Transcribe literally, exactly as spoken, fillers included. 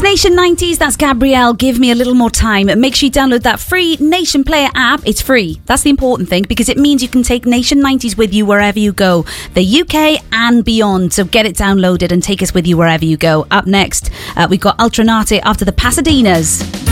Nation nineties, that's Gabrielle. Give me a little more time. Make sure you download that free Nation Player app. It's free. That's the important thing, because it means you can take Nation nineties with you wherever you go, the U K and beyond. So get it downloaded and take us with you wherever you go. Up next, uh, we've got Ultranate after the Pasadenas.